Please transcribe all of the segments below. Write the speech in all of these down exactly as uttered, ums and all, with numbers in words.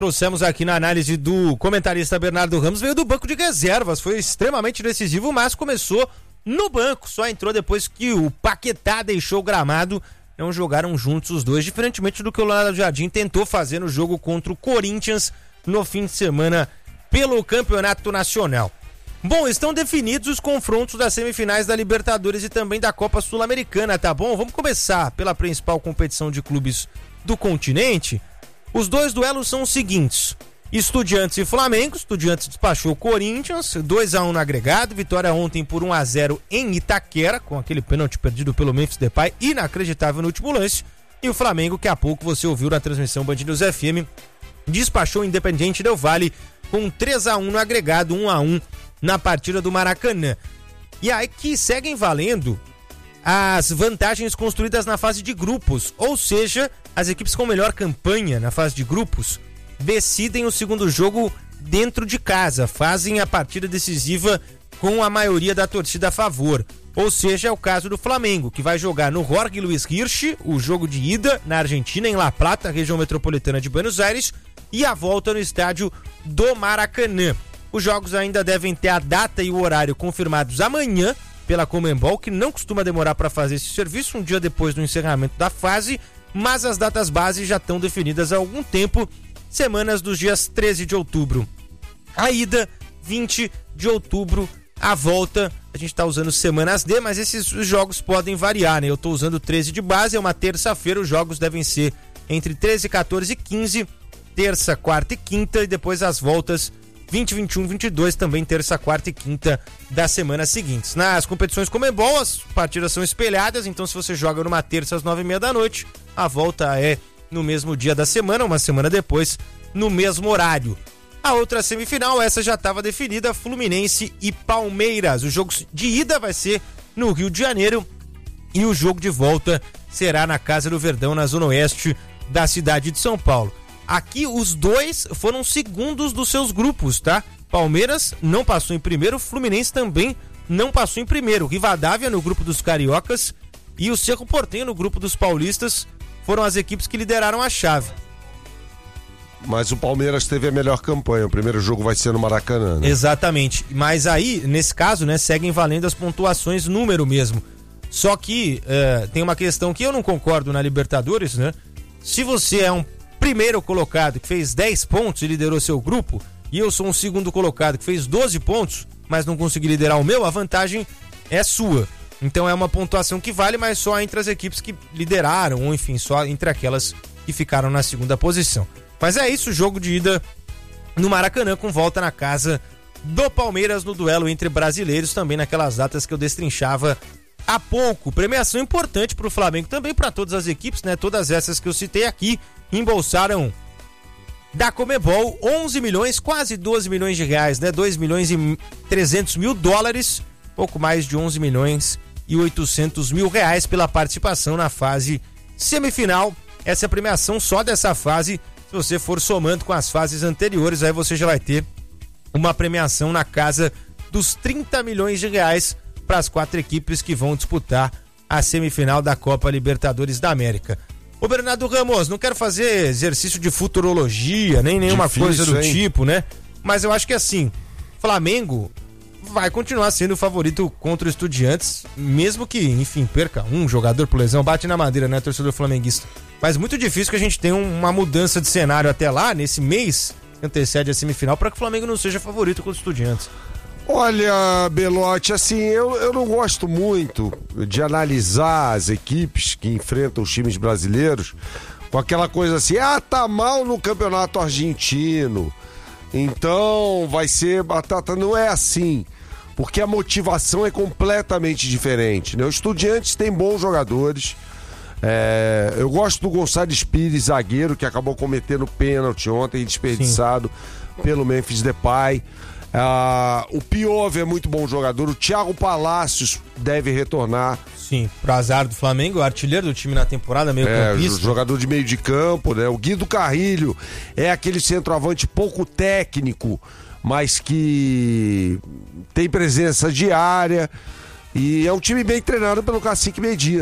Trouxemos aqui na análise do comentarista Bernardo Ramos, veio do banco de reservas, foi extremamente decisivo, mas começou no banco, só entrou depois que o Paquetá deixou o gramado. Não jogaram juntos os dois, diferentemente do que o Leonardo Jardim tentou fazer no jogo contra o Corinthians no fim de semana pelo Campeonato Nacional. Bom, estão definidos os confrontos das semifinais da Libertadores e também da Copa Sul-Americana, tá bom? Vamos começar pela principal competição de clubes do continente. Os dois duelos são os seguintes: Estudiantes e Flamengo. Estudiantes despachou o Corinthians, dois a um no agregado, vitória ontem por um a zero em Itaquera, com aquele pênalti perdido pelo Memphis Depay, inacreditável no último lance. E o Flamengo, que há pouco você ouviu na transmissão Band News F M, despachou o Independiente Del Valle com três a um no agregado, um a um na partida do Maracanã. E aí que seguem valendo as vantagens construídas na fase de grupos, ou seja, as equipes com melhor campanha na fase de grupos decidem o segundo jogo dentro de casa, fazem a partida decisiva com a maioria da torcida a favor. Ou seja, é o caso do Flamengo, que vai jogar no Jorge Luiz Hirsch, o jogo de ida na Argentina, em La Plata, região metropolitana de Buenos Aires, e a volta no estádio do Maracanã. Os jogos ainda devem ter a data e o horário confirmados amanhã pela Conmebol, que não costuma demorar para fazer esse serviço, um dia depois do encerramento da fase, mas as datas base já estão definidas há algum tempo, semanas dos dias treze de outubro. A ida, vinte de outubro, a volta, a gente está usando semanas D, mas esses jogos podem variar, né? Eu estou usando treze de base, é uma terça-feira, os jogos devem ser entre treze, quatorze e quinze, terça, quarta e quinta, e depois as voltas vinte, vinte e um, vinte e dois, também terça, quarta e quinta das semanas seguintes. Nas competições Conmebol, as partidas são espelhadas, então se você joga numa terça às nove e meia da noite, a volta é no mesmo dia da semana, uma semana depois, no mesmo horário. A outra semifinal, essa já estava definida, Fluminense e Palmeiras. O jogo de ida vai ser no Rio de Janeiro e o jogo de volta será na Casa do Verdão, na zona oeste da cidade de São Paulo. Aqui os dois foram segundos dos seus grupos, tá? Palmeiras não passou em primeiro, Fluminense também não passou em primeiro. Rivadavia no grupo dos cariocas e o Cerro Porteño no grupo dos paulistas foram as equipes que lideraram a chave. Mas o Palmeiras teve a melhor campanha, o primeiro jogo vai ser no Maracanã, né? Exatamente, mas aí, nesse caso, né, seguem valendo as pontuações número mesmo. Só que uh, tem uma questão que eu não concordo na Libertadores, né? Se você é um primeiro colocado que fez dez pontos e liderou seu grupo, e eu sou um segundo colocado que fez doze pontos, mas não consegui liderar o meu, a vantagem é sua. Então é uma pontuação que vale, mas só entre as equipes que lideraram, ou enfim, só entre aquelas que ficaram na segunda posição. Mas é isso, jogo de ida no Maracanã, com volta na casa do Palmeiras no duelo entre brasileiros, também naquelas datas que eu destrinchava há pouco. Premiação importante para o Flamengo, também para todas as equipes, né? Todas essas que eu citei aqui embolsaram da Conmebol onze milhões, quase doze milhões de reais, né? dois milhões e trezentos mil dólares, pouco mais de onze milhões e oitocentos mil reais pela participação na fase semifinal. Essa é a premiação só dessa fase. Se você for somando com as fases anteriores, aí você já vai ter uma premiação na casa dos trinta milhões de reais para as quatro equipes que vão disputar a semifinal da Copa Libertadores da América. Ô Bernardo Ramos, não quero fazer exercício de futurologia, nem nenhuma Difícil, coisa do hein? tipo, né? Mas eu acho que assim, Flamengo vai continuar sendo o favorito contra o Estudiantes, mesmo que, enfim, perca um jogador por lesão, bate na madeira, né, torcedor flamenguista. Mas muito difícil que a gente tenha uma mudança de cenário até lá, nesse mês que antecede a semifinal, para que o Flamengo não seja favorito contra os Estudiantes. Olha, Belotti, assim, eu, eu não gosto muito de analisar as equipes que enfrentam os times brasileiros com aquela coisa assim, ah, tá mal no campeonato argentino, então vai ser batata. Não é assim, porque a motivação é completamente diferente, né? Os Estudiantes têm bons jogadores. É, eu gosto do Gonçalves Pires, zagueiro, que acabou cometendo pênalti ontem, desperdiçado Sim. pelo Memphis Depay. Ah, o Piove é muito bom jogador. O Thiago Palácios deve retornar. Sim, pro azar do Flamengo, o artilheiro do time na temporada, meio é, campista. Jogador de meio de campo, né? O Guido Carrilho é aquele centroavante pouco técnico, mas que tem presença diária. E é um time bem treinado pelo Cacique Medina.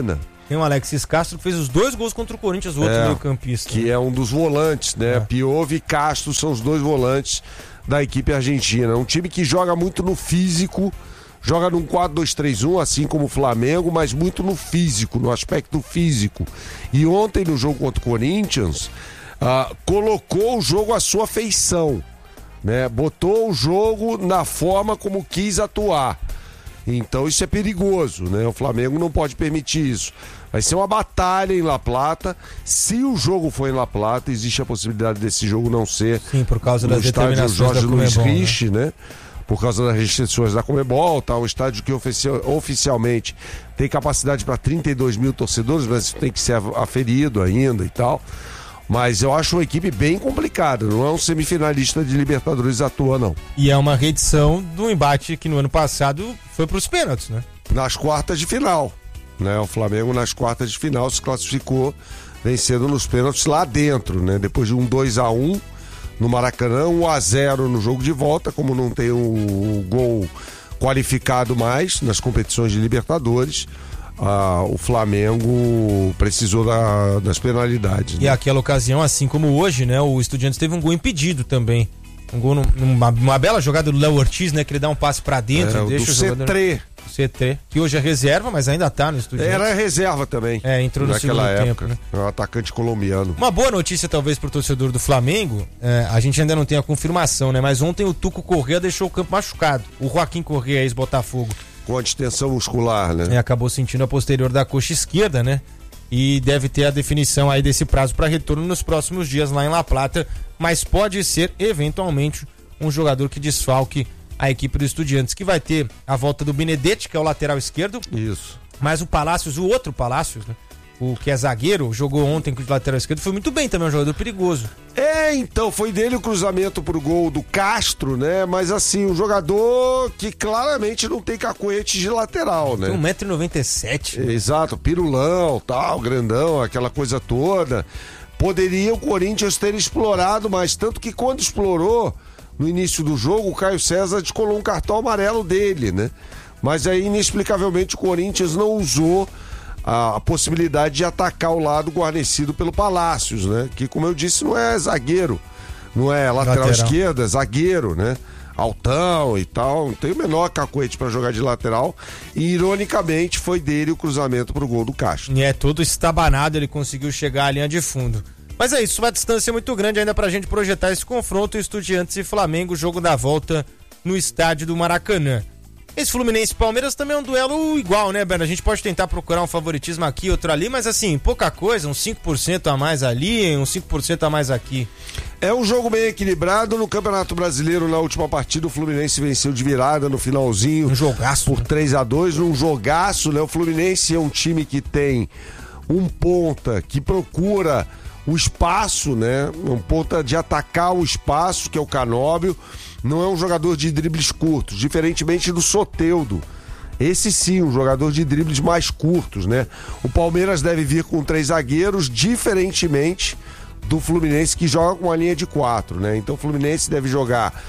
Tem o Alexis Castro que fez os dois gols contra o Corinthians, o outro É, meio campista. Que é um dos volantes, né? É. Piove e Castro são os dois volantes da equipe argentina. Um time que joga muito no físico, joga num quatro dois três um, assim como o Flamengo, mas muito no físico, no aspecto físico. E ontem, no jogo contra o Corinthians, ah, colocou o jogo à sua feição, né? Botou o jogo na forma como quis atuar. Então isso é perigoso, né? O Flamengo não pode permitir isso. Vai ser uma batalha em La Plata. Se o jogo for em La Plata, existe a possibilidade desse jogo não ser Sim, por causa no das estádio determinações Jorge da Luiz Conmebol, Rich, né? Por causa das restrições da Conmebol, tá? Um estádio que ofici- oficialmente tem capacidade para trinta e dois mil torcedores, mas isso tem que ser aferido ainda e tal. Mas eu acho uma equipe bem complicada. Não é um semifinalista de Libertadores à toa, não. E é uma reedição do embate que no ano passado foi para os pênaltis, né? Nas quartas de final, né? O Flamengo nas quartas de final se classificou vencendo nos pênaltis lá dentro, né? Depois de um dois a um no Maracanã, um a zero no jogo de volta, como não tem o gol qualificado mais nas competições de Libertadores, ah, o Flamengo precisou da, das penalidades. E né? aquela ocasião, assim como hoje, né? O Estudiantes teve um gol impedido também. Um gol, num- numa uma bela jogada do Léo Ortiz, né? Que ele dá um passe pra dentro, É, o deixa do o jogador... Cetré. C T, que hoje é reserva, mas ainda tá no Estudiantes. Era reserva também. É, entrou no naquela segundo época. tempo, né? É um atacante colombiano. Uma boa notícia, talvez, pro torcedor do Flamengo, é, a gente ainda não tem a confirmação, né? Mas ontem o Tuco Corrêa deixou o campo machucado. O Joaquim Corrêa, ex-Botafogo, Com a distensão muscular, né? é, acabou sentindo a posterior da coxa esquerda, né? E deve ter a definição aí desse prazo para retorno nos próximos dias lá em La Plata, mas pode ser, eventualmente, um jogador que desfalque a equipe do Estudiantes, que vai ter a volta do Benedetti, que é o lateral esquerdo, Isso. mas o Palácios, o outro Palácios, né? O que é zagueiro, jogou ontem com o lateral esquerdo, foi muito bem também, um jogador perigoso. É, então, foi dele o cruzamento pro gol do Castro, né? Mas assim, um jogador que claramente não tem cacuete de lateral, né? Tem um metro e noventa e sete. Exato, pirulão, tal, grandão, aquela coisa toda. Poderia o Corinthians ter explorado, mas tanto que quando explorou, no início do jogo, o Caio César descolou um cartão amarelo dele, né? Mas aí, inexplicavelmente, o Corinthians não usou a, a possibilidade de atacar o lado guarnecido pelo Palácios, né? Que, como eu disse, não é zagueiro, não é lateral, Lateral. esquerda, é zagueiro, né? Altão e tal, não tem o menor cacuete para jogar de lateral. E, ironicamente, foi dele o cruzamento pro gol do Castro. E é todo estabanado, ele conseguiu chegar à linha de fundo. Mas é isso, uma distância muito grande ainda pra gente projetar esse confronto, Estudiantes e Flamengo, jogo da volta no estádio do Maracanã. Esse Fluminense e Palmeiras também é um duelo igual, né, Berna? A gente pode tentar procurar um favoritismo aqui, outro ali, mas assim, pouca coisa, uns cinco por cento a mais ali, uns cinco por cento a mais aqui. É um jogo bem equilibrado. No Campeonato Brasileiro, na última partida, o Fluminense venceu de virada no finalzinho. Um jogaço. Por né? três a dois, um jogaço, né? O Fluminense é um time que tem um ponta que procura o espaço, né? Um ponta de atacar o espaço, que é o Canóbio. Não é um jogador de dribles curtos, diferentemente do Soteldo. Esse sim, um jogador de dribles mais curtos, né? O Palmeiras deve vir com três zagueiros, diferentemente do Fluminense, que joga com a linha de quatro, né? Então o Fluminense deve jogar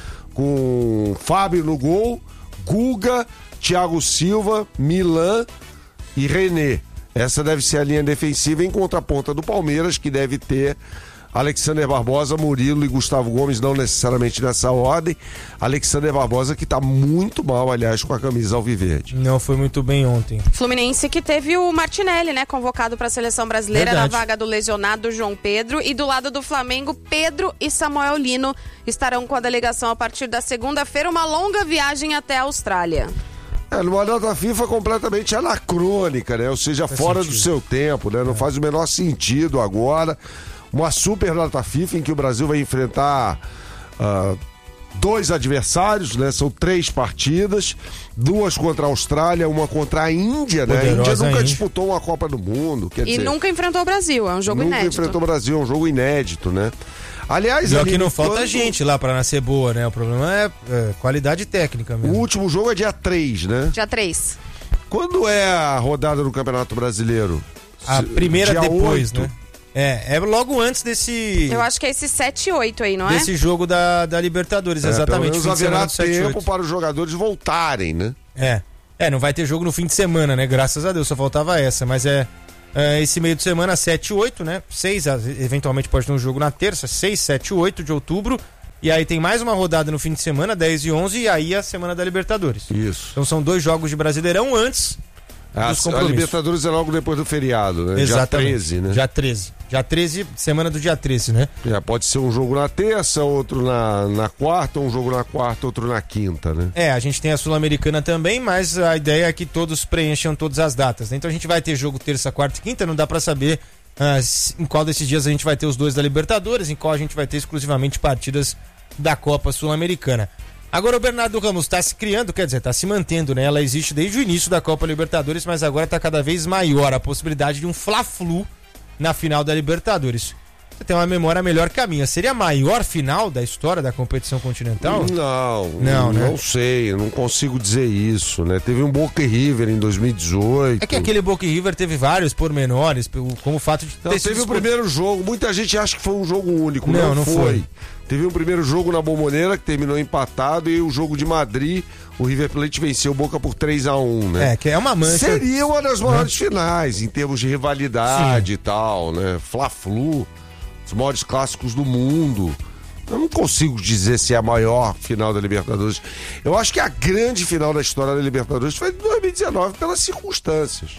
com Fábio no gol, Guga, Thiago Silva, Milan e René. Essa deve ser a linha defensiva em contraponta do Palmeiras, que deve ter Alexander Barbosa, Murilo e Gustavo Gomes, não necessariamente nessa ordem. Alexander Barbosa, que tá muito mal, aliás, com a camisa alviverde. Não foi muito bem ontem. Fluminense que teve o Martinelli, né, convocado para a seleção brasileira. Verdade. Na vaga do lesionado João Pedro. E do lado do Flamengo, Pedro e Samuel Lino estarão com a delegação a partir da segunda-feira, uma longa viagem até a Austrália. É, numa data FIFA completamente anacrônica, né? Ou seja, Faz fora sentido. do seu tempo, né? Não faz o menor sentido agora. Uma super data FIFA em que o Brasil vai enfrentar ah, dois adversários, né? São três partidas, duas contra a Austrália, uma contra a Índia, né? A Índia Poderosa nunca Índia. disputou uma Copa do Mundo, quer E dizer, nunca enfrentou o Brasil, é um jogo nunca inédito. enfrentou o Brasil, é um jogo inédito, né? Aliás, E aqui Aline, não falta quando- gente lá pra nascer boa, né? O problema é, é qualidade técnica O mesmo. último jogo é dia três, né? Dia três. Quando é a rodada do Campeonato Brasileiro? A Se- primeira dia depois, oito. né? É, é logo antes desse, Eu acho que é esse sete e oito aí, não é? desse jogo da, da Libertadores, É, exatamente. pelo fim menos de semana haverá do sete e oito. tempo para os jogadores voltarem, né? É. É, não vai ter jogo no fim de semana, né? Graças a Deus, só faltava essa. Mas é, Uh, esse meio de semana, sete e oito, né? seis, eventualmente pode ter um jogo na terça, seis, sete e oito de outubro. E aí tem mais uma rodada no fim de semana, dez e onze, e aí a semana da Libertadores. Isso. Então são dois jogos de Brasileirão antes a, dos compromissos. A Libertadores é logo depois do feriado, né? Exatamente. Dia treze, né? Dia treze. Dia treze, semana do dia treze, né? É, pode ser um jogo na terça, outro na, na quarta, um jogo na quarta, outro na quinta, né? É, a gente tem a Sul-Americana também, mas a ideia é que todos preencham todas as datas, né? Então a gente vai ter jogo terça, quarta e quinta, não dá pra saber ah, em qual desses dias a gente vai ter os dois da Libertadores, em qual a gente vai ter exclusivamente partidas da Copa Sul-Americana. Agora o Bernardo Ramos está se criando, quer dizer, está se mantendo, né? Ela existe desde o início da Copa Libertadores, mas agora está cada vez maior a possibilidade de um Fla-Flu na final da Libertadores. Você tem uma memória melhor que a minha. Seria a maior final da história da competição continental? Não, não, né? Não sei, não consigo dizer isso, né? Teve um Boca e River em dois mil e dezoito. É que aquele Boca e River teve vários pormenores, como o fato de ter não, sido... Teve o primeiro jogo, muita gente acha que foi um jogo único, não, não, não foi. foi. Teve um primeiro jogo na Bombonera que terminou empatado e o jogo de Madrid, o River Plate venceu o Boca por três a um, né? É, que é uma mancha. Seria uma das maiores finais em termos de rivalidade Sim. e tal, né? Fla-Flu, os maiores clássicos do mundo. Eu não consigo dizer se é a maior final da Libertadores. Eu acho que a grande final da história da Libertadores foi em dois mil e dezenove, pelas circunstâncias.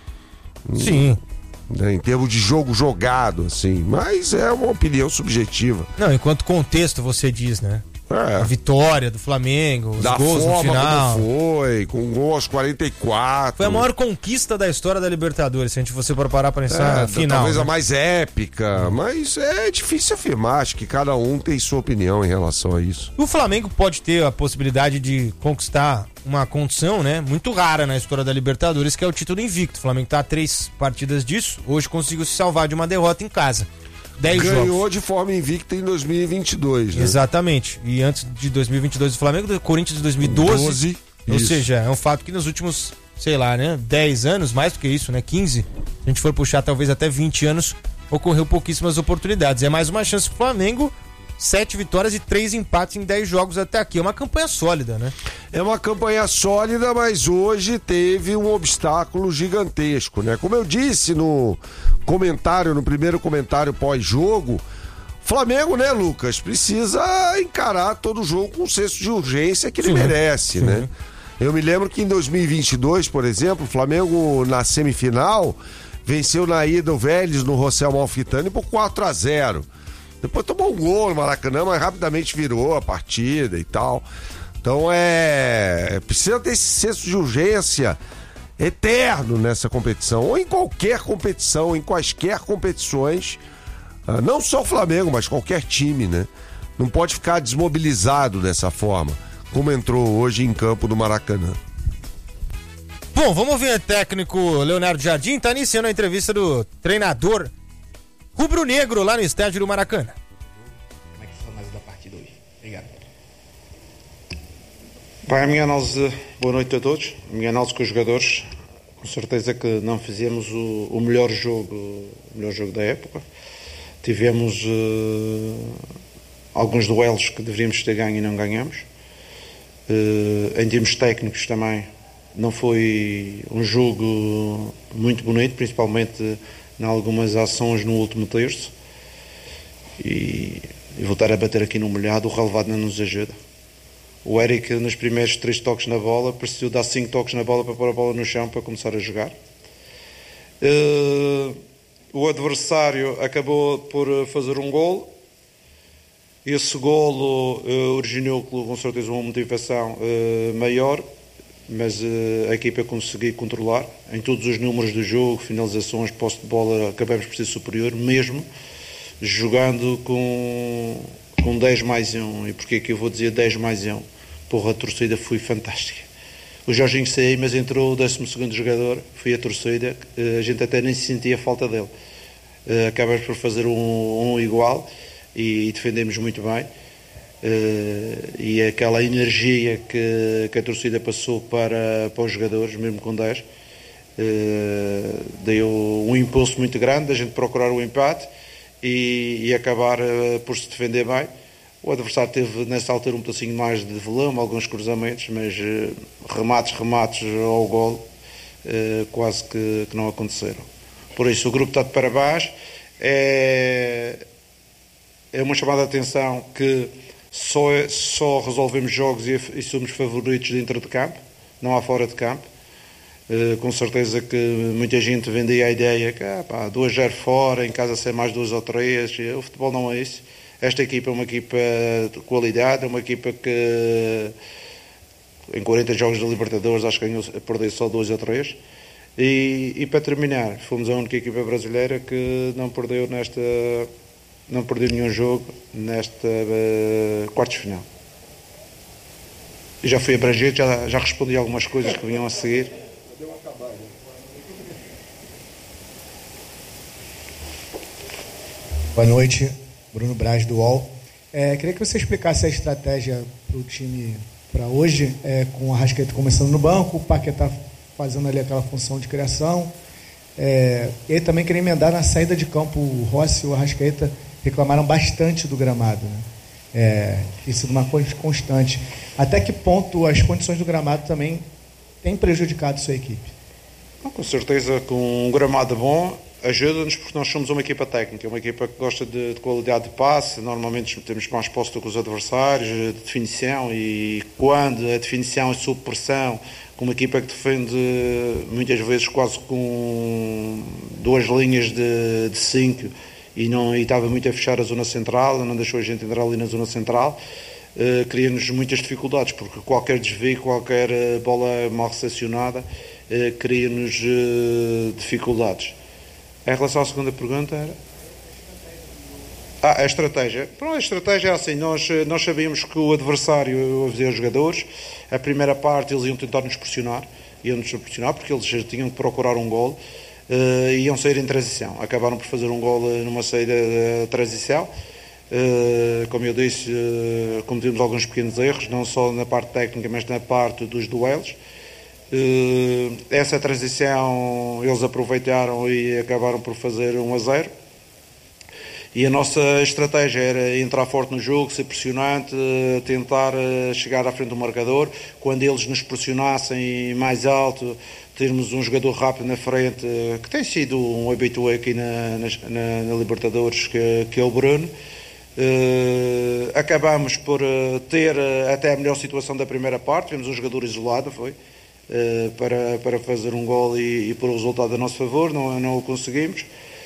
Sim. Em termos de jogo jogado, assim. Mas é uma opinião subjetiva. Não, enquanto contexto você diz, né? É. A vitória do Flamengo, os da gols no final. Como foi, com gol aos quarenta e quatro. Foi a maior conquista da história da Libertadores, se a gente fosse parar para pensar é, final. Talvez né? a mais épica, mas é difícil afirmar. Acho que cada um tem sua opinião em relação a isso. O Flamengo pode ter a possibilidade de conquistar uma condição, né, muito rara na história da Libertadores, que é o título invicto. O Flamengo está a três partidas disso, hoje conseguiu se salvar de uma derrota em casa. dez Ganhou jogos. de forma invicta em dois mil e vinte e dois, né? Exatamente. E antes de dois mil e vinte e dois do Flamengo, do Corinthians de dois mil e doze. doze, ou isso. seja, é um fato que nos últimos, sei lá, né, dez anos, mais do que isso, né, quinze, se a gente for puxar talvez até vinte anos, ocorreu pouquíssimas oportunidades. É mais uma chance pro Flamengo, sete vitórias e três empates em dez jogos até aqui. É uma campanha sólida, né? É uma campanha sólida, mas hoje teve um obstáculo gigantesco, né? Como eu disse no comentário, no primeiro comentário pós-jogo, Flamengo, né, Lucas, precisa encarar todo o jogo com o senso de urgência que ele sim, merece, sim. né? Eu me lembro que em dois mil e vinte e dois, por exemplo, o Flamengo na semifinal venceu na ida o Vélez no José Amalfitani por quatro a zero. Depois tomou um gol no Maracanã, mas rapidamente virou a partida e tal. Então é... precisa ter esse senso de urgência eterno nessa competição, ou em qualquer competição, em quaisquer competições, não só o Flamengo, mas qualquer time, né? Não pode ficar desmobilizado dessa forma, como entrou hoje em campo do Maracanã. Bom, vamos ver o técnico Leonardo Jardim, tá iniciando a entrevista do treinador rubro-negro lá no estádio do Maracanã. Como é que foi a análise da partida hoje? Obrigado. Bem, a minha análise, boa noite a todos. A minha análise com os jogadores, com certeza que não fizemos o, o melhor jogo, o melhor jogo da época. Tivemos uh, alguns duelos que deveríamos ter ganho e não ganhamos. Uh, em termos técnicos também não foi um jogo muito bonito, principalmente em algumas ações no último terço, e, e voltar a bater aqui no molhado, o relevado não nos ajuda. O Eric, nos primeiros três toques na bola, precisou dar cinco toques na bola para pôr a bola no chão para começar a jogar. Uh, o adversário acabou por fazer um golo. Esse golo uh, originou com certeza uma motivação uh, maior, mas uh, a equipa conseguiu controlar em todos os números do jogo, finalizações, posse de bola, acabamos por ser superior, mesmo jogando com, com dez mais um. E porquê que eu vou dizer dez mais um? Porra, a torcida foi fantástica. O Jorginho saiu, mas entrou o décimo segundo jogador, foi a torcida, uh, a gente até nem se sentia a falta dele. Uh, acabamos por fazer um, um igual e, e defendemos muito bem. Uh, e aquela energia que, que a torcida passou para, para os jogadores, mesmo com dez, uh, deu um impulso muito grande a gente procurar o empate e, e acabar uh, por se defender bem. O adversário teve nessa altura um pedacinho mais de volume, alguns cruzamentos, mas uh, remates, remates ao golo uh, quase que, que não aconteceram. Por isso, o grupo está de parabéns. É, é uma chamada de atenção que só, só resolvemos jogos e, e somos favoritos dentro de campo, não há fora de campo. Uh, com certeza que muita gente vendia a ideia que ah, pá, duas a zero fora, em casa ser mais duas ou três. O futebol não é isso. Esta equipa é uma equipa de qualidade, é uma equipa que em quarenta jogos da Libertadores acho que ganhou, perdeu só dois ou três. E, e para terminar, fomos a única equipa brasileira que não perdeu nesta, não perdeu nenhum jogo nesta uh, quartos de final. E já fui abrangente, já, já respondi algumas coisas que vinham a seguir. Boa noite, Bruno Braz do U O L. É, queria que você explicasse a estratégia para o time para hoje, é, com o Arrascaeta começando no banco, o Paquetá fazendo ali aquela função de criação. É, e aí também queria emendar na saída de campo, o Rossi e o Arrascaeta reclamaram bastante do gramado, né? É, tem sido uma coisa constante. Até que ponto as condições do gramado também têm prejudicado sua equipe? Com certeza, com um gramado bom ajuda-nos, porque nós somos uma equipa técnica, uma equipa que gosta de, de qualidade de passe. Normalmente temos mais posse do que os adversários, de definição, e quando a definição é sob pressão, com uma equipa que defende muitas vezes quase com duas linhas de, de cinco, e, não, e estava muito a fechar a zona central, não deixou a gente entrar ali na zona central, uh, cria-nos muitas dificuldades, porque qualquer desvio, qualquer bola mal recepcionada uh, cria-nos uh, dificuldades. Em relação à segunda pergunta era... Ah, a estratégia. Pronto, a estratégia é assim, nós, nós sabíamos que o adversário, eu avisei os jogadores, a primeira parte eles iam tentar nos pressionar, iam-nos pressionar porque eles tinham que procurar um golo, uh, e iam sair em transição. Acabaram por fazer um golo numa saída de transição. Uh, como eu disse, uh, cometemos alguns pequenos erros, não só na parte técnica, mas na parte dos duelos. Uh, essa transição eles aproveitaram e acabaram por fazer um a zero, e a nossa estratégia era entrar forte no jogo, ser pressionante, uh, tentar uh, chegar à frente do marcador. Quando eles nos pressionassem mais alto, termos um jogador rápido na frente, uh, que tem sido um habitué aqui na, na, na Libertadores, que, que é o Bruno. Uh, acabamos por uh, ter uh, até a melhor situação da primeira parte. Tivemos um jogador isolado, foi Uh, para, para fazer um gol e, e pôr o resultado a nosso favor, não, não o conseguimos.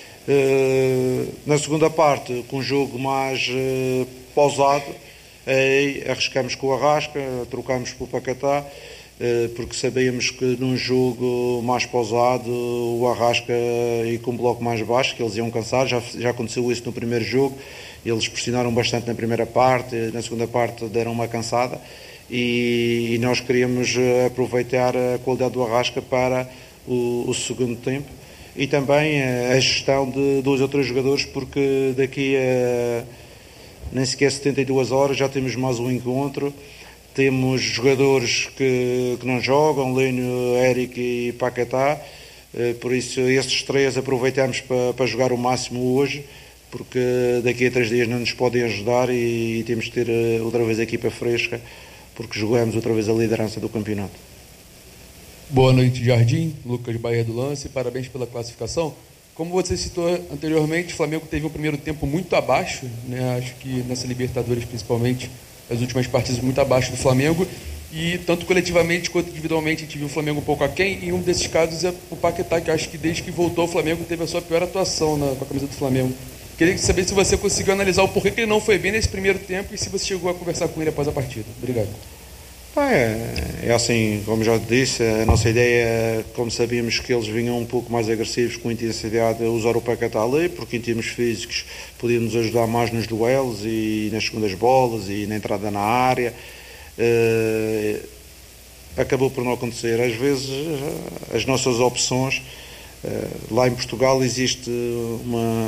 Uh, na segunda parte, com um jogo mais uh, pausado, aí arriscamos com o Arrasca, trocámos para o Paquetá, uh, porque sabíamos que num jogo mais pausado o Arrasca e com um bloco mais baixo, que eles iam cansar. Já, já aconteceu isso no primeiro jogo, eles pressionaram bastante na primeira parte, na segunda parte deram uma cansada. E, e nós queríamos aproveitar a qualidade do Arrasca para o, o segundo tempo, e também a, a gestão de dois ou três jogadores, porque daqui a nem sequer setenta e duas horas já temos mais um encontro. Temos jogadores que, que não jogam, Lênio, Éric e Paquetá, por isso estes três aproveitamos para, para jogar o máximo hoje, porque daqui a três dias não nos podem ajudar, e, e temos de ter outra vez a equipa fresca, porque jogamos outra vez a liderança do campeonato. Boa noite, Jardim. Lucas Bahia do Lance, parabéns pela classificação. Como você citou anteriormente, o Flamengo teve um primeiro tempo muito abaixo, né? Acho que nessa Libertadores, principalmente, as últimas partidas muito abaixo do Flamengo, e tanto coletivamente quanto individualmente a gente viu o Flamengo um pouco aquém, e um desses casos é o Paquetá, que acho que desde que voltou o Flamengo teve a sua pior atuação na, com a camisa do Flamengo. Queria saber se você conseguiu analisar o porquê que ele não foi bem nesse primeiro tempo, e se você chegou a conversar com ele após a partida. Obrigado. É, é assim, como já disse, a nossa ideia, como sabíamos que eles vinham um pouco mais agressivos, com intensidade, a usar o Paquetá ali, porque em termos físicos podíamos ajudar mais nos duelos e nas segundas bolas e na entrada na área. Uh, acabou por não acontecer. Às vezes as nossas opções, uh, lá em Portugal existe uma...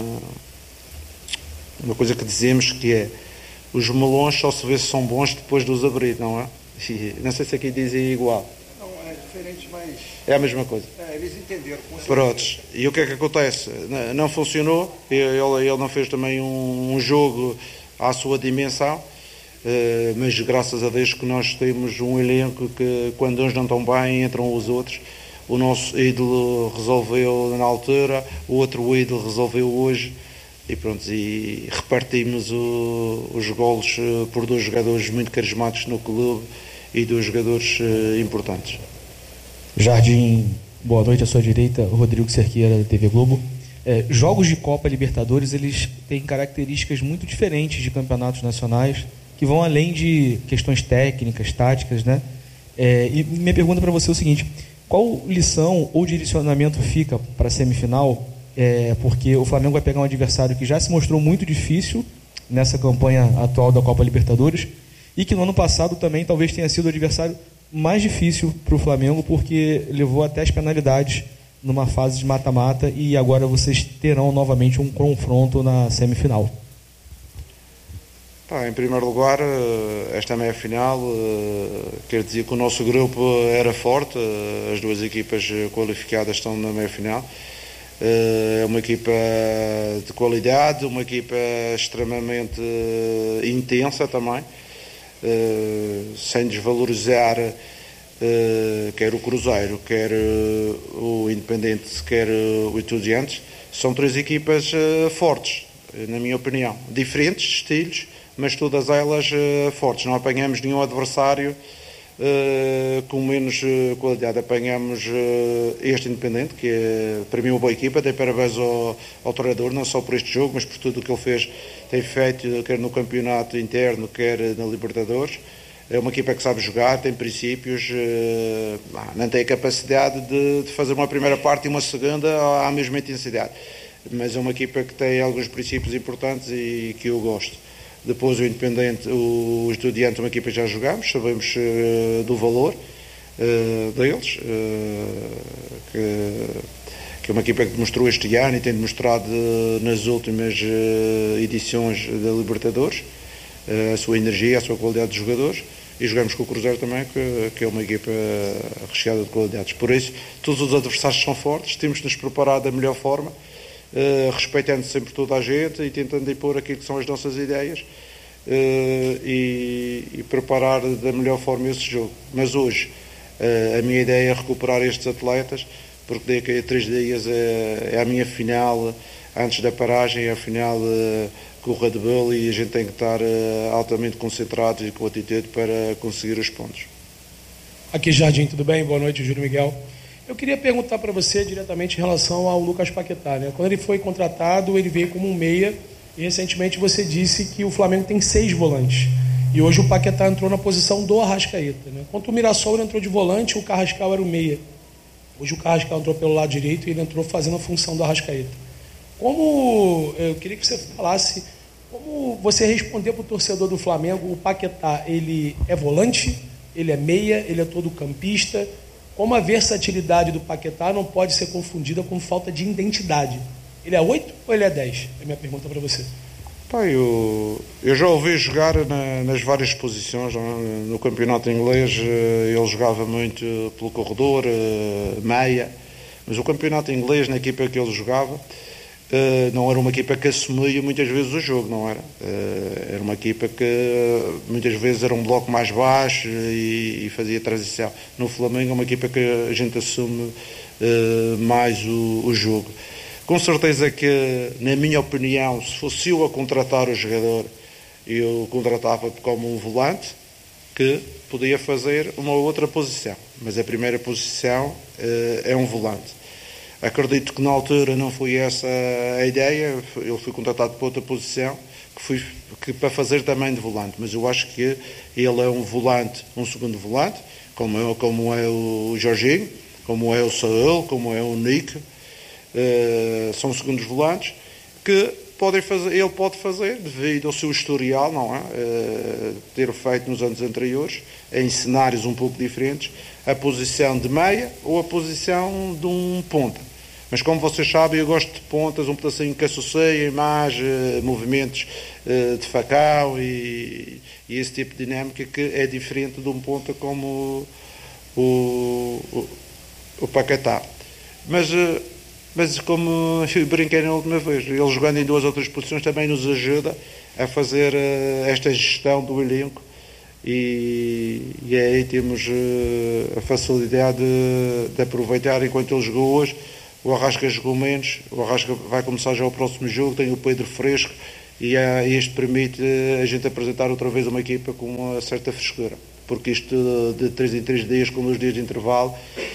uma coisa que dizemos, que é: os melões só se vê se são bons depois de os abrir, não é? E não sei se aqui dizem igual. Não, é diferente, mas... É a mesma coisa. É, eles entenderam. Prontos. E o que é que acontece? Não, não funcionou, ele, ele não fez também um, um jogo à sua dimensão, uh, mas graças a Deus que nós temos um elenco que, quando uns não estão bem, entram os outros. o nosso ídolo resolveu na altura, o outro ídolo resolveu hoje, e pronto, e repartimos o, os golos por dois jogadores muito carismáticos no clube e dois jogadores uh, importantes. Jardim, boa noite, à sua direita, Rodrigo Cerqueira, da T V Globo. É, jogos de Copa Libertadores, eles têm características muito diferentes de campeonatos nacionais, que vão além de questões técnicas, táticas, né? É, e minha pergunta para você é o seguinte: qual lição ou direcionamento fica para a semifinal? É, porque o Flamengo vai pegar um adversário que já se mostrou muito difícil nessa campanha atual da Copa Libertadores e que no ano passado também talvez tenha sido o adversário mais difícil para o Flamengo, porque levou até as penalidades numa fase de mata-mata, e agora vocês terão novamente um confronto na semifinal. Pá, em primeiro lugar, esta meia-final quer dizer que o nosso grupo era forte, as duas equipas qualificadas estão na meia-final. É uma equipa de qualidade, uma equipa extremamente intensa também, sem desvalorizar quer o Cruzeiro, quer o Independente, quer o Estudiantes. São três equipas fortes, na minha opinião, diferentes estilos, mas todas elas fortes. Não apanhamos nenhum adversário Uh, com menos uh, qualidade. Apanhamos uh, este Independente, que é para mim uma boa equipa. Dei parabéns ao, ao treinador, não só por este jogo, mas por tudo o que ele fez, tem feito, quer no campeonato interno, quer na Libertadores. É uma equipa que sabe jogar, tem princípios, uh, não tem a capacidade de, de fazer uma primeira parte e uma segunda à mesma intensidade, mas é uma equipa que tem alguns princípios importantes e que eu gosto. Depois o Independente, o Estudiante, uma equipa que já jogamos, sabemos uh, do valor uh, deles, uh, que, que é uma equipa que demonstrou este ano e tem demonstrado uh, nas últimas uh, edições da Libertadores uh, a sua energia, a sua qualidade de jogadores, e jogamos com o Cruzeiro também, que, que é uma equipa recheada de qualidades. Por isso, todos os adversários são fortes, temos de nos preparar da melhor forma, Uh, respeitando sempre toda a gente e tentando impor aquilo que são as nossas ideias, uh, e, e preparar da melhor forma esse jogo. Mas hoje uh, a minha ideia é recuperar estes atletas, porque daqui a três dias é, é a minha final, antes da paragem, é a final uh, com o Red Bull, e a gente tem que estar uh, altamente concentrados e com atitude para conseguir os pontos. Aqui Jardim, tudo bem? Boa noite, Júlio Miguel. Eu queria perguntar para você diretamente em relação ao Lucas Paquetá, né? Quando ele foi contratado, ele veio como um meia, e recentemente você disse que o Flamengo tem seis volantes. E hoje o Paquetá entrou na posição do Arrascaeta, né? Quando o Mirassol ele entrou de volante, o Carrascal era o meia. Hoje o Carrascal entrou pelo lado direito e ele entrou fazendo a função do Arrascaeta. Como, eu queria que você falasse, como você respondeu para o torcedor do Flamengo, o Paquetá, ele é volante, ele é meia, ele é todo campista. Como a versatilidade do Paquetá não pode ser confundida com falta de identidade. Ele é oito ou ele é dez? É a minha pergunta para você. Pá, eu, eu já ouvi jogar na, nas várias posições. No campeonato inglês ele jogava muito pelo corredor, meia, mas o campeonato inglês, na equipa que ele jogava, não era uma equipa que assumia muitas vezes o jogo, não era? Era uma equipa que muitas vezes era um bloco mais baixo e, e fazia transição. No Flamengo é uma equipa que a gente assume mais o, o jogo. Com certeza que, na minha opinião, se fosse eu a contratar o jogador, eu contratava como um volante que podia fazer uma outra posição, mas a primeira posição é um volante. Acredito que na altura não foi essa a ideia, ele foi contratado para outra posição, que foi que, para fazer também de volante, mas eu acho que ele é um volante, um segundo volante, como é, como é o Jorginho, como é o Saúl, como é o Nick, uh, são segundos volantes, que podem fazer, ele pode fazer, devido ao seu historial, não é? Uh, ter feito nos anos anteriores, em cenários um pouco diferentes, a posição de meia ou a posição de um ponta. Mas como vocês sabem, eu gosto de pontas, um pedacinho que associem mais uh, movimentos uh, de facão e, e esse tipo de dinâmica que é diferente de um ponta como o, o, o Paquetá. Mas, uh, mas como eu brinquei na última vez, ele jogando em duas outras posições também nos ajuda a fazer uh, esta gestão do elenco e, e aí temos uh, a facilidade de, de aproveitar. Enquanto ele jogou hoje, o Arrasca jogou menos, o Arrasca vai começar já o próximo jogo, tem o Pedro fresco, e uh, isto permite uh, a gente apresentar outra vez uma equipa com uma certa frescura, porque isto uh, de três em três dias, com dois dias de intervalo,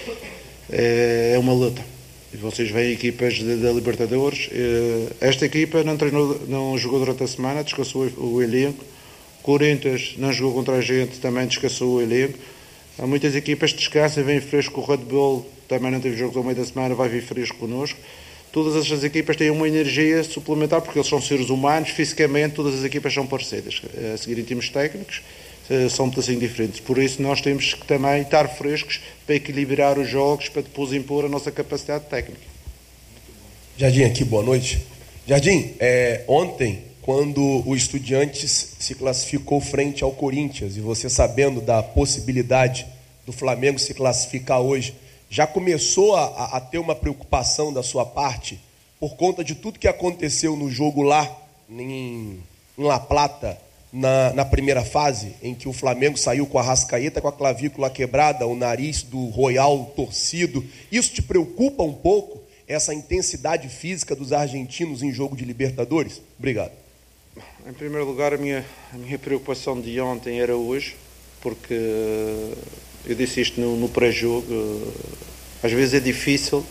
é, é uma luta. E vocês veem equipas da Libertadores. Esta equipa não, treinou, não jogou durante a semana, descansou o elenco. Corinthians não jogou contra a gente, também descansou o elenco. Há muitas equipas que descansam, vêm fresco. O Red Bull também não teve jogos ao meio da semana, vai vir fresco connosco. Todas estas equipas têm uma energia suplementar, porque eles são seres humanos, fisicamente todas as equipas são parecidas. A seguir em termos técnicos, são muito assim diferentes. Por isso nós temos que também estar frescos para equilibrar os jogos, para depois impor a nossa capacidade técnica. Jardim aqui, boa noite. Jardim, é, ontem, quando o Estudiantes se classificou frente ao Corinthians, e você sabendo da possibilidade do Flamengo se classificar hoje, já começou a, a ter uma preocupação da sua parte por conta de tudo que aconteceu no jogo lá em, em La Plata, Na, na primeira fase, em que o Flamengo saiu com a Arrascaeta com a clavícula quebrada, o nariz do Royal torcido? Isso te preocupa um pouco, essa intensidade física dos argentinos em jogo de Libertadores? Obrigado. Em primeiro lugar, a minha, a minha preocupação de ontem era hoje, porque eu disse isto no, no pré-jogo, às vezes é difícil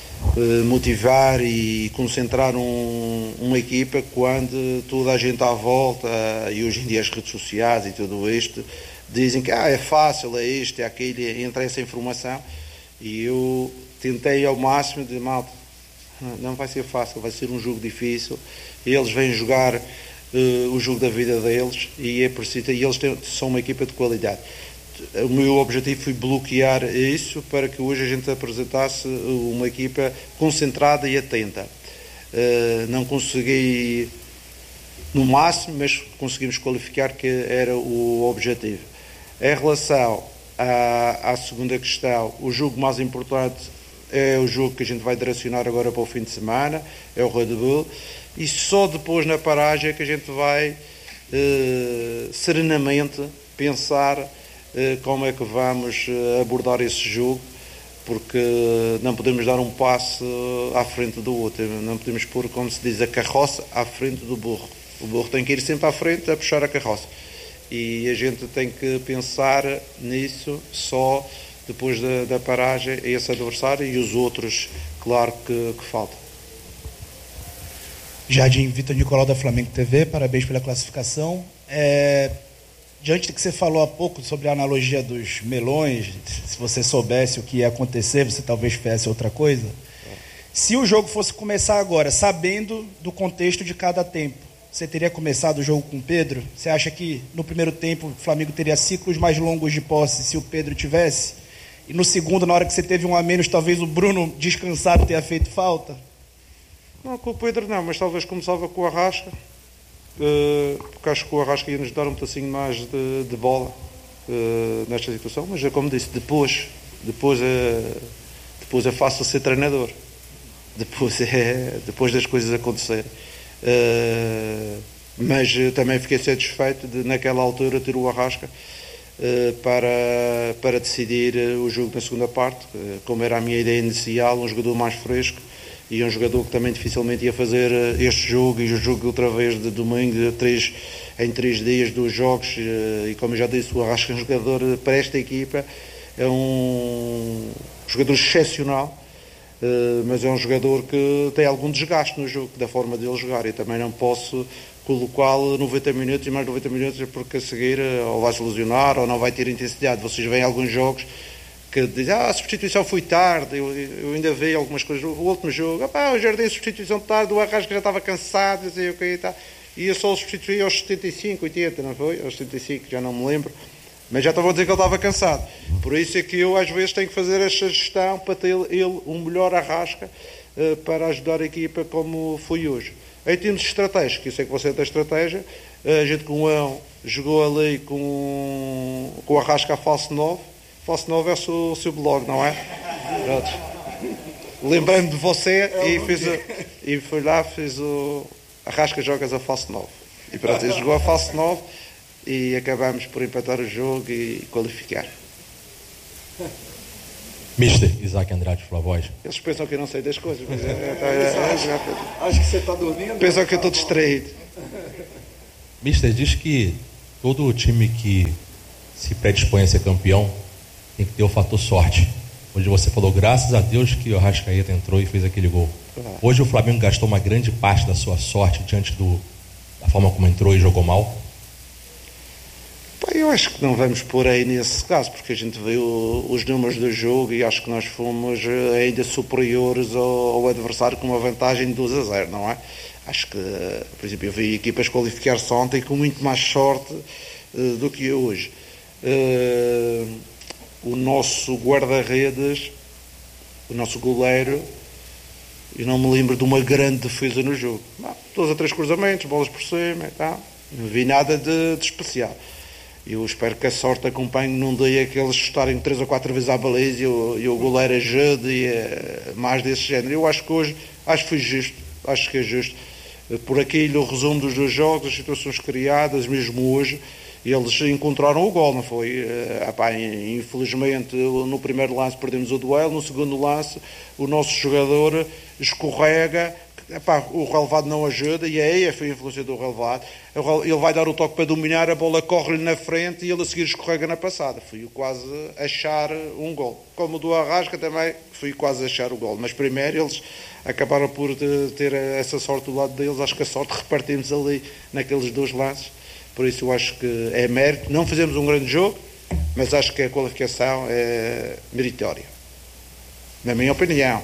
motivar e concentrar um, uma equipa quando toda a gente à volta, e hoje em dia as redes sociais e tudo isto, dizem que ah, é fácil, é isto, é aquilo, entra essa informação, e eu tentei ao máximo de malta, não vai ser fácil, vai ser um jogo difícil, eles vêm jogar uh, o jogo da vida deles, e é preciso, e eles têm, são uma equipa de qualidade. O meu objetivo foi bloquear isso para que hoje a gente apresentasse uma equipa concentrada e atenta. Uh, não consegui no máximo, mas conseguimos qualificar que era o objetivo. Em relação à, à segunda questão, o jogo mais importante é o jogo que a gente vai direcionar agora para o fim de semana, é o Red Bull, e só depois na paragem é que a gente vai uh, serenamente pensar como é que vamos abordar esse jogo, porque não podemos dar um passo à frente do outro, não podemos pôr, como se diz, a carroça à frente do burro. O burro tem que ir sempre à frente a puxar a carroça, e a gente tem que pensar nisso só depois da, da paragem, esse adversário e os outros, claro, que, que faltam. Jardim, Vitor Nicolau da Flamengo T V, parabéns pela classificação. É... Diante do que você falou há pouco sobre a analogia dos melões, se você soubesse o que ia acontecer, você talvez fizesse outra coisa. Se o jogo fosse começar agora, sabendo do contexto de cada tempo, você teria começado o jogo com o Pedro? Você acha que no primeiro tempo o Flamengo teria ciclos mais longos de posse se o Pedro tivesse? E no segundo, na hora que você teve um a menos, talvez o Bruno descansado tenha feito falta? Não, com o Pedro não, mas talvez começava com o Arrasca. Uh, porque acho que o Arrasca ia nos dar um pedacinho mais de, de bola uh, nesta situação, mas é como disse, depois depois é, depois é fácil ser treinador, depois, é, depois das coisas acontecerem, uh, mas também fiquei satisfeito de naquela altura ter o Arrasca uh, para, para decidir o jogo na segunda parte, uh, como era a minha ideia inicial, um jogador mais fresco e um jogador que também dificilmente ia fazer este jogo, e o jogo outra vez de domingo, de três, em três dias, dois jogos, e como eu já disse, o Arrasca é um jogador para esta equipa, é um jogador excepcional, mas é um jogador que tem algum desgaste no jogo, da forma dele jogar, e também não posso colocá-lo noventa minutos e mais noventa minutos, porque a seguir ou vai se lesionar ou não vai ter intensidade. Vocês veem alguns jogos que dizem, ah, a substituição foi tarde, eu, eu ainda vi algumas coisas, o último jogo, ah, o Jardim, substituição tarde, o Arrasca já estava cansado, e, okay, e, tá. e eu só o substituí aos setenta e cinco, oitenta, não foi? Aos setenta e cinco, já não me lembro, mas já estava a dizer que ele estava cansado. Por isso é que eu às vezes tenho que fazer esta gestão para ter ele um melhor Arrasca, uh, para ajudar a equipa como foi hoje. Em termos de estratégia, que eu sei que você tem estratégia, a gente com o Ão jogou ali com, com o Arrasca a falso nove. Falso nove é o seu, o seu blog, não é? Lembrando de você, é e, fiz o, e fui lá, fiz o Arrasca jogas a falso nove. E pronto, ele jogou a falso nove, e acabamos por empatar o jogo e qualificar. Mister Isaac Andrade Flavoz. Eles pensam que eu não sei das coisas, mas é, é, é, é, Acho que você está dormindo. pensam que eu estou distraído. Mister, diz que todo time que se predispõe a ser campeão tem que ter o fator sorte. Hoje você falou, graças a Deus que o Arrascaeta entrou e fez aquele gol. Hoje o Flamengo gastou uma grande parte da sua sorte diante do, da forma como entrou e jogou mal? Eu acho que não vamos pôr aí nesse caso, porque a gente viu os números do jogo e acho que nós fomos ainda superiores ao, ao adversário com uma vantagem de dois a zero, não é? Acho que, por exemplo, eu vi equipas qualificar-se ontem com muito mais sorte uh, do que eu hoje. Uh, o nosso guarda-redes, o nosso goleiro, eu não me lembro de uma grande defesa no jogo. Não, dois a três cruzamentos, bolas por cima e tal. Não vi nada de, de especial. Eu espero que a sorte acompanhe num dia que eles chutarem três ou quatro vezes à baliza e o, e o goleiro ajude e uh, mais desse género. Eu acho que hoje, acho que foi justo, acho que é justo. Por aquilo, o resumo dos dois jogos, as situações criadas, mesmo hoje, eles encontraram o gol, não foi? Uh, apá, infelizmente, no primeiro lance perdemos o duelo, no segundo lance o nosso jogador escorrega, epá, o relevado não ajuda, e aí foi a influência do relevado. Ele vai dar o toque para dominar, a bola corre-lhe na frente e ele a seguir escorrega na passada. Fui quase achar um gol. Como o do Arrasca também, fui quase achar o gol. Mas primeiro eles acabaram por ter essa sorte do lado deles. Acho que a sorte repartimos ali naqueles dois lances. Por isso eu acho que é mérito. Não fizemos um grande jogo, mas acho que a qualificação é meritória. Na minha opinião.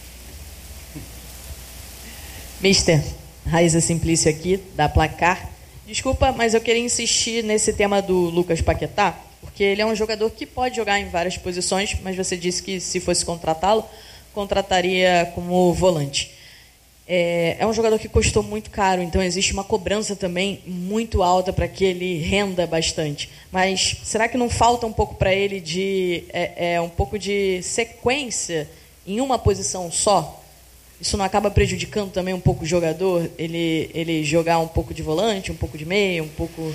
Mister, Raíza Simplício aqui, da Placar. Desculpa, mas eu queria insistir nesse tema do Lucas Paquetá, porque ele é um jogador que pode jogar em várias posições, mas você disse que se fosse contratá-lo, contrataria como volante. É, é um jogador que custou muito caro, então existe uma cobrança também muito alta para que ele renda bastante. Mas será que não falta um pouco para ele de é, é, um pouco de sequência em uma posição só? Isso não acaba prejudicando também um pouco o jogador? Ele, ele jogar um pouco de volante, um pouco de meia, um pouco...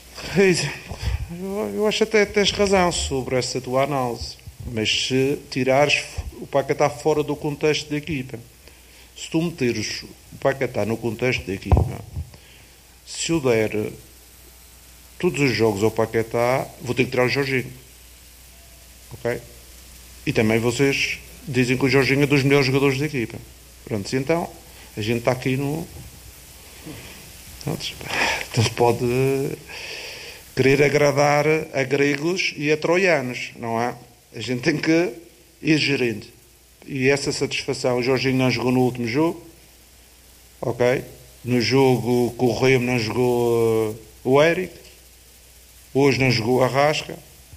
Eu, eu acho até que tens razão sobre essa tua análise. Mas se tirares o Paquetá fora do contexto da equipa, se tu meteres o Paquetá no contexto da equipa, se eu der todos os jogos ao Paquetá, vou ter que tirar o Jorginho. Ok? E também vocês dizem que o Jorginho é dos melhores jogadores da equipa. Pronto, então, a gente está aqui no... Então se pode querer agradar a gregos e a troianos, não é? A gente tem que ir gerindo. E essa satisfação, o Jorginho não jogou no último jogo, ok? No jogo com o Remo não jogou uh, o Éric, hoje não jogou a Arrasca,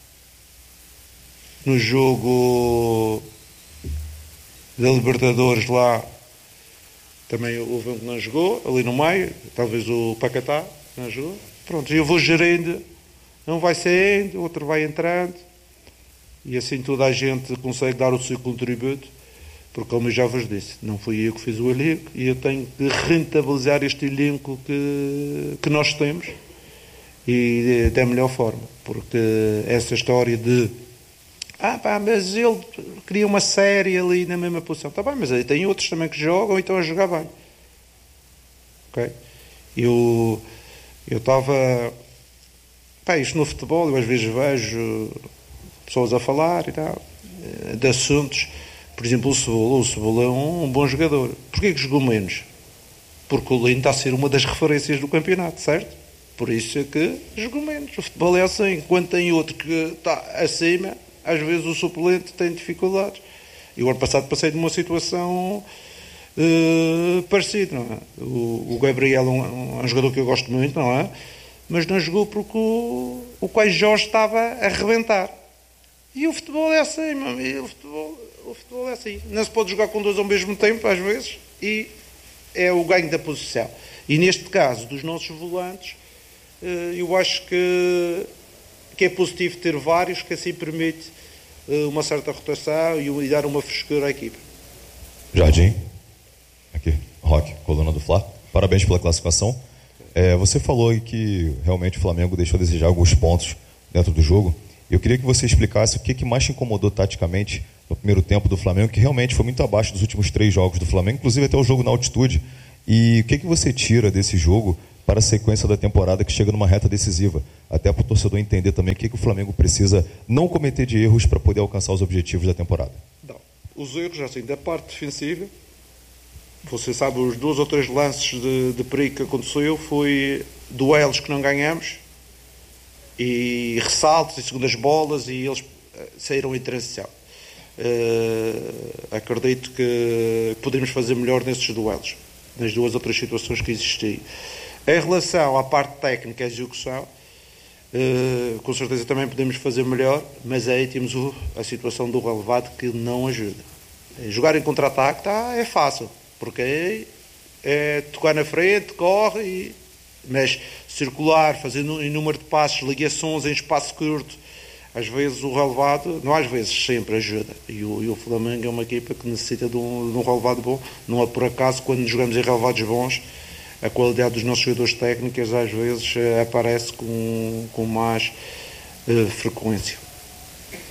no jogo da Libertadores lá também houve um que não jogou, ali no meio, talvez o Paquetá não jogou. Pronto, eu vou gerindo, um vai saindo, outro vai entrando, e assim toda a gente consegue dar o seu contributo, porque como eu já vos disse, não fui eu que fiz o elenco, e eu tenho que rentabilizar este elenco que, que nós temos, e da melhor forma, porque essa história de ah pá, mas ele cria uma série ali na mesma posição. Está bem, mas aí tem outros também que jogam e estão a jogar bem. Ok? Eu eu estava... Pá, isto no futebol, eu às vezes vejo pessoas a falar e tal, de assuntos. Por exemplo, o Cebola. O Cebola é um, um bom jogador. Porquê que jogou menos? Porque o Lino está a ser uma das referências do campeonato, certo? Por isso é que jogou menos. O futebol é assim. Quando tem outro que está acima, às vezes o suplente tem dificuldades. E o ano passado passei de uma situação uh, parecida, não é? O, o Gabriel é um, um jogador que eu gosto muito, não é? Mas não jogou porque o, o Caio Jorge estava a arrebentar. E o futebol é assim, meu amigo. O futebol, o futebol é assim. Não se pode jogar com dois ao mesmo tempo, às vezes, e é o ganho da posição. E neste caso, dos nossos volantes, uh, eu acho que que é positivo ter vários, que assim permite uh, uma certa rotação e, e dar uma frescura à equipa. Jardim, aqui, Roque, coluna do Fla. Parabéns pela classificação. É, você falou aí que realmente o Flamengo deixou a desejar alguns pontos dentro do jogo. Eu queria que você explicasse o que, que mais te incomodou taticamente no primeiro tempo do Flamengo, que realmente foi muito abaixo dos últimos três jogos do Flamengo, inclusive até o jogo na altitude. E o que, que você tira desse jogo para a sequência da temporada que chega numa reta decisiva? Até para o torcedor entender também o que, que o Flamengo precisa não cometer de erros para poder alcançar os objetivos da temporada. Não. Os erros, assim, da parte defensiva, você sabe, os dois ou três lances de, de perigo que aconteceu foi duelos que não ganhamos e ressaltos e segundas bolas e eles saíram em transição. Uh, acredito que podemos fazer melhor nesses duelos, nas duas ou três situações que existiam. Em relação à parte técnica e execução, uh, com certeza também podemos fazer melhor, mas aí temos o, a situação do relevado que não ajuda. Jogar em contra-ataque tá, é fácil, porque é, é tocar na frente, corre, e, mas circular, fazendo em número de passos, ligações em espaço curto, às vezes o relevado, não às vezes, sempre ajuda. E o, e o Flamengo é uma equipa que necessita de um, de um relevado bom. Não é por acaso, quando jogamos em relevados bons, a qualidade dos nossos jogadores técnicos às vezes aparece com, com mais uh, frequência.